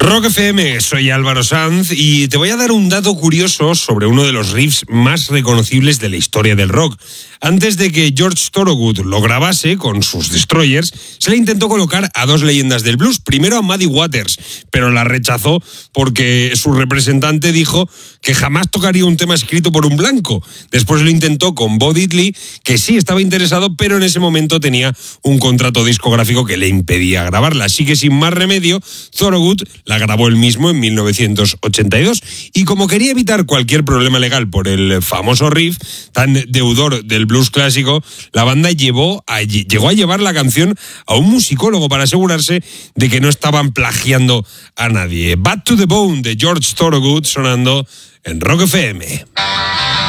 Rock FM, soy Álvaro Sanz y te voy a dar un dato curioso sobre uno de los riffs más reconocibles de la historia del rock. Antes de que George Thorogood lo grabase con sus Destroyers, se le intentó colocar a dos leyendas del blues. Primero a Muddy Waters, pero la rechazó porque su representante dijo que jamás tocaría un tema escrito por un blanco. Después lo intentó con Bo Diddley, que sí estaba interesado, pero en ese momento tenía un contrato discográfico que le impedía grabarla. Así que sin más remedio, Thorogood la grabó él mismo en 1982. Y como quería evitar cualquier problema legal por el famoso riff, tan deudor del blues clásico, la banda llegó a llevar la canción a un musicólogo para asegurarse de que no estaban plagiando a nadie. Bad to the Bone de George Thorogood sonando en Rock FM.